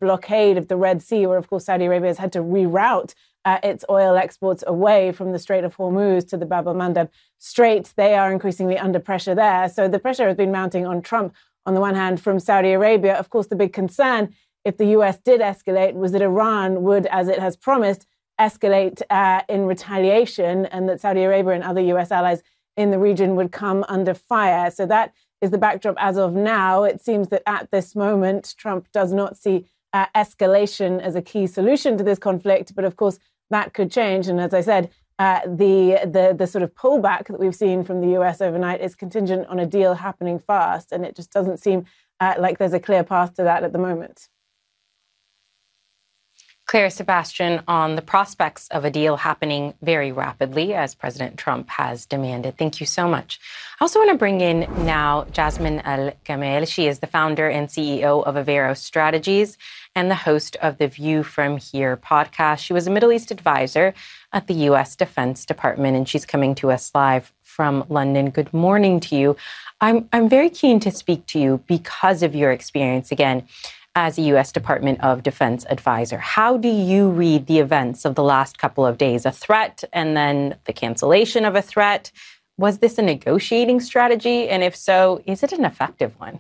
blockade of the Red Sea, where, of course, Saudi Arabia has had to reroute its oil exports away from the Strait of Hormuz to the Bab el-Mandeb Strait. They are increasingly under pressure there. So the pressure has been mounting on Trump, on the one hand, from Saudi Arabia. Of course, the big concern, if the US did escalate, was that Iran would, as it has promised, escalate in retaliation, and that Saudi Arabia and other US allies in the region would come under fire. So that is the backdrop as of now. It seems that at this moment, Trump does not see escalation as a key solution to this conflict. But of course, that could change. And as I said, the sort of pullback that we've seen from the US overnight is contingent on a deal happening fast. And it just doesn't seem like there's a clear path to that at the moment. Claire, Sebastian, on the prospects of a deal happening very rapidly, as President Trump has demanded. Thank you so much. I also want to bring in now Jasmine Al-Gamal. She is the founder and CEO of Avero Strategies and the host of the View from Here podcast. She was a Middle East advisor at the U.S. Defense Department, and she's coming to us live from London. Good morning to you. I'm very keen to speak to you because of your experience, again, as a U.S. Department of Defense advisor. How do you read the events of the last couple of days? A threat and then the cancellation of a threat. Was this a negotiating strategy? And if so, is it an effective one?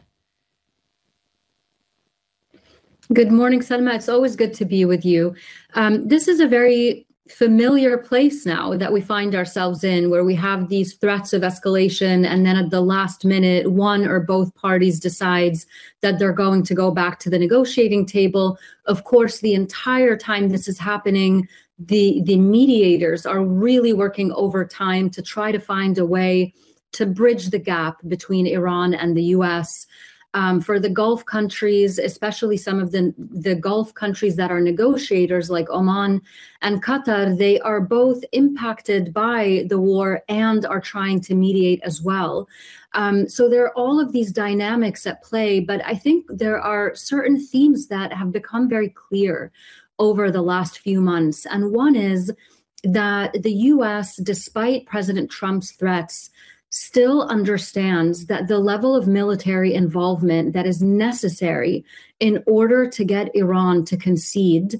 Good morning, Salma. It's always good to be with you. This is a very familiar place now that we find ourselves in, where we have these threats of escalation, and then at the last minute, one or both parties decides that they're going to go back to the negotiating table. Of course, the entire time this is happening, the mediators are really working overtime to try to find a way to bridge the gap between Iran and the US. For the Gulf countries, especially some of the Gulf countries that are negotiators like Oman and Qatar, they are both impacted by the war and are trying to mediate as well. So there are all of these dynamics at play, but I think there are certain themes that have become very clear over the last few months. And one is that the US, despite President Trump's threats, still understands that the level of military involvement that is necessary in order to get Iran to concede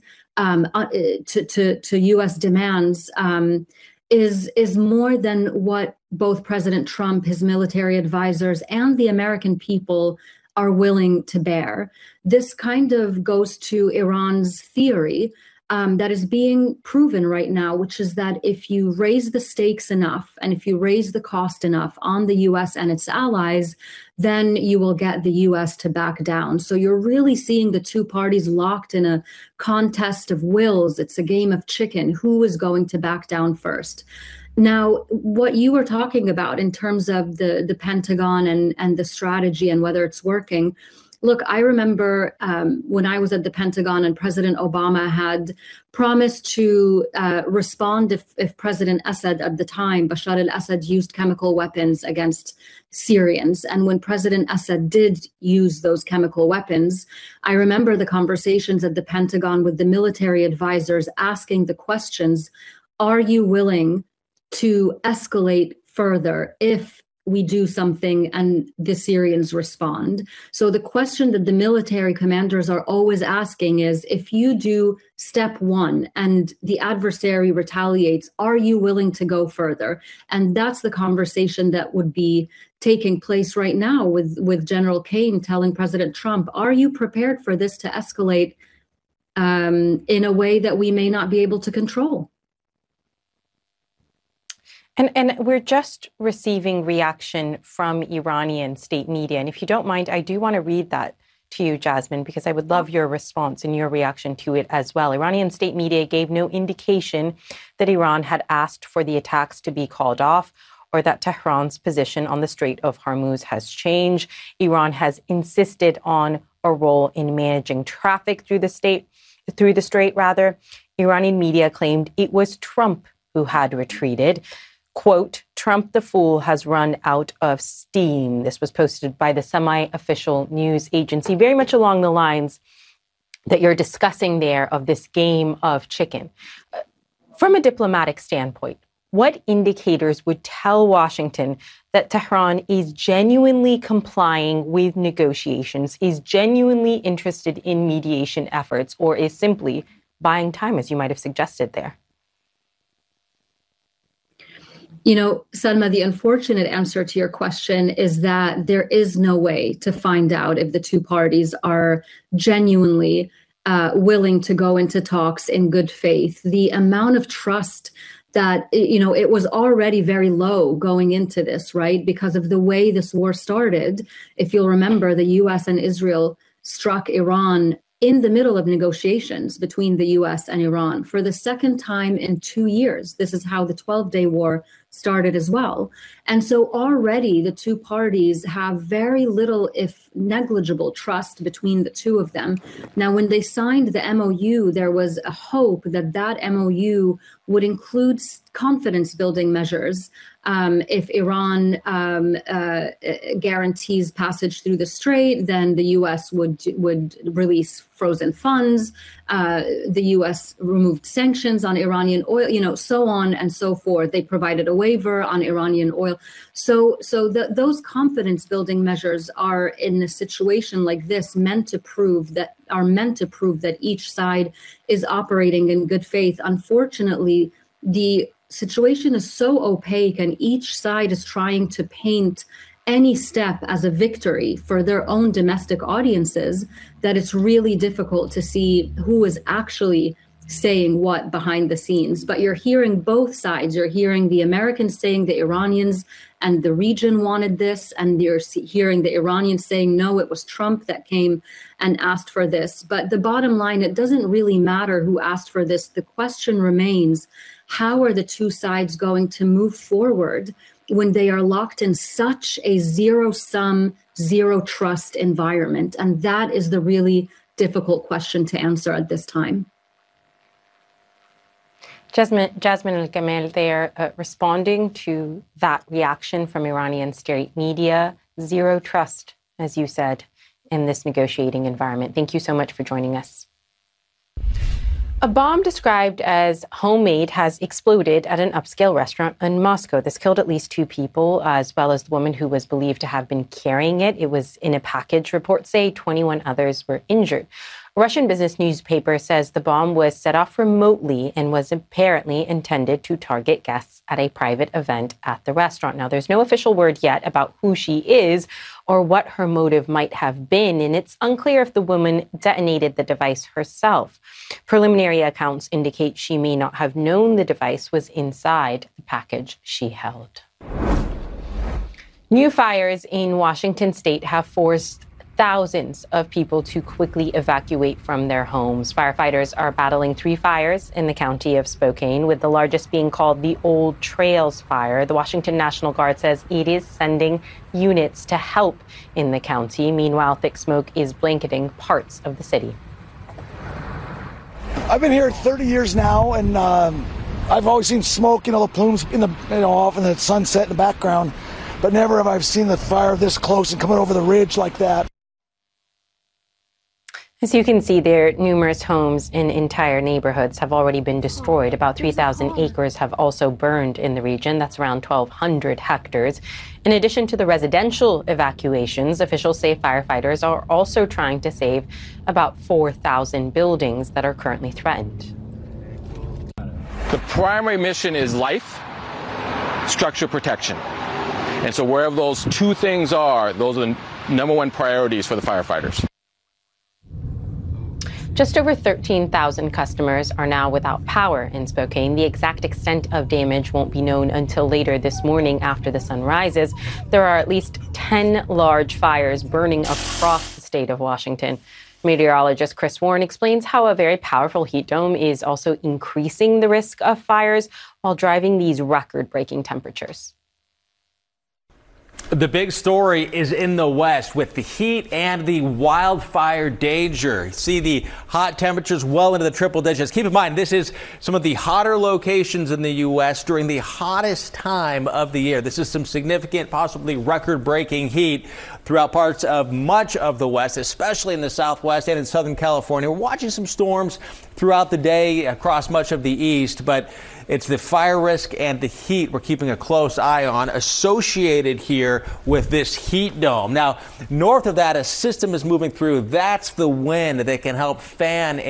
to U.S. demands is more than what both President Trump, his military advisors, and the American people are willing to bear. This kind of goes to Iran's theory that is being proven right now, which is that if you raise the stakes enough and if you raise the cost enough on the US and its allies, then you will get the US to back down. So you're really seeing the two parties locked in a contest of wills. It's a game of chicken. Who is going to back down first? Now, what you were talking about in terms of the Pentagon and the strategy and whether it's working, look, I remember when I was at the Pentagon and President Obama had promised to respond if President Assad at the time, Bashar al-Assad, used chemical weapons against Syrians. And when President Assad did use those chemical weapons, I remember the conversations at the Pentagon with the military advisors asking the questions, are you willing to escalate further if we do something and the Syrians respond? So the question that the military commanders are always asking is, if you do step one and the adversary retaliates, are you willing to go further? And that's the conversation that would be taking place right now with General Kane telling President Trump, are you prepared for this to escalate in a way that we may not be able to control? And we're just receiving reaction from Iranian state media. And if you don't mind, I do want to read that to you, Jasmine, because I would love your response and your reaction to it as well. Iranian state media gave no indication that Iran had asked for the attacks to be called off or that Tehran's position on the Strait of Hormuz has changed. Iran has insisted on a role in managing traffic through the strait. Iranian media claimed it was Trump who had retreated. Quote, Trump the fool has run out of steam. This was posted by the semi-official news agency, very much along the lines that you're discussing there of this game of chicken. From a diplomatic standpoint, what indicators would tell Washington that Tehran is genuinely complying with negotiations, is genuinely interested in mediation efforts, or is simply buying time, as you might have suggested there? You know, Salma, the unfortunate answer to your question is that there is no way to find out if the two parties are genuinely willing to go into talks in good faith. The amount of trust that, you know, it was already very low going into this, right? Because of the way this war started. If you'll remember, the U.S. and Israel struck Iran in the middle of negotiations between the U.S. and Iran for the second time in 2 years. This is how the 12-day war started as well. And so already the two parties have very little, if negligible, trust between the two of them. Now, when they signed the MOU, there was a hope that that MOU would include confidence building measures. If Iran guarantees passage through the Strait, then the U.S. would release frozen funds. The U.S. removed sanctions on Iranian oil, you know, so on and so forth. They provided a waiver on Iranian oil. So those confidence building measures are, in a situation like this, meant to prove that each side is operating in good faith. Unfortunately, the situation is so opaque and each side is trying to paint any step as a victory for their own domestic audiences that it's really difficult to see who is actually saying what behind the scenes. But you're hearing both sides. You're hearing the Americans saying the Iranians and the region wanted this, and you're hearing the Iranians saying, no, it was Trump that came and asked for this. But the bottom line, it doesn't really matter who asked for this. The question remains, how are the two sides going to move forward when they are locked in such a zero-sum, zero-trust environment? And that is the really difficult question to answer at this time. Jasmine Al-Gamal, they are responding to that reaction from Iranian state media. Zero trust, as you said, in this negotiating environment. Thank you so much for joining us. A bomb described as homemade has exploded at an upscale restaurant in Moscow. This killed at least 2 people, as well as the woman who was believed to have been carrying it. It was in a package. Reports say 21 others were injured. A Russian business newspaper says the bomb was set off remotely and was apparently intended to target guests at a private event at the restaurant. Now, there's no official word yet about who she is or what her motive might have been, and it's unclear if the woman detonated the device herself. Preliminary accounts indicate she may not have known the device was inside the package she held. New fires in Washington state have forced thousands of people to quickly evacuate from their homes. Firefighters are battling 3 fires in the county of Spokane, with the largest being called the Old Trails Fire. The Washington National Guard says it is sending units to help in the county. Meanwhile, thick smoke is blanketing parts of the city. I've been here 30 years now, and I've always seen smoke, the plumes off in the sunset in the background, but never have I seen the fire this close and coming over the ridge like that. As you can see there, numerous homes in entire neighborhoods have already been destroyed. About 3,000 acres have also burned in the region. That's around 1,200 hectares. In addition to the residential evacuations, officials say firefighters are also trying to save about 4,000 buildings that are currently threatened. The primary mission is life, structure protection. And so wherever those 2 things are, those are the number 1 priorities for the firefighters. Just over 13,000 customers are now without power in Spokane. The exact extent of damage won't be known until later this morning after the sun rises. There are at least 10 large fires burning across the state of Washington. Meteorologist Chris Warren explains how a very powerful heat dome is also increasing the risk of fires while driving these record-breaking temperatures. The big story is in the West with the heat and the wildfire danger. You see the hot temperatures well into the triple digits. Keep in mind, this is some of the hotter locations in the U.S. during the hottest time of the year. This is some significant, possibly record-breaking heat. throughout parts of much of the West, especially in the Southwest and in Southern California. We're watching some storms throughout the day across much of the East, but it's the fire risk and the heat we're keeping a close eye on, associated here with this heat dome. Now, north of that, a system is moving through. That's the wind that can help fan